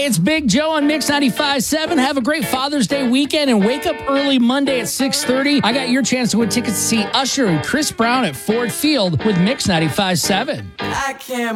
it's Big Joe on Mix 95.7. Have a great Father's Day weekend and wake up early Monday at 6:30. I got your chance to win tickets to see Usher and Chris Brown at Ford Field with Mix 95.7. I can't